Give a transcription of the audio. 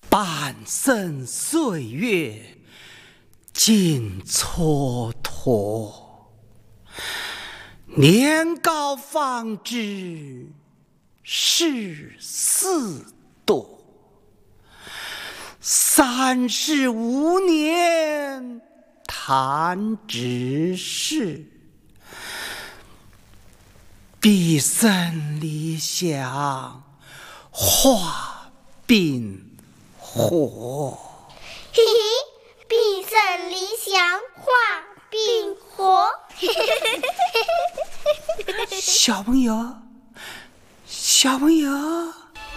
半生岁月尽蹉跎，年高方知世事多，35年弹指事，毕生理想化冰火。 嘿嘿，毕生理想化冰火。 小朋友，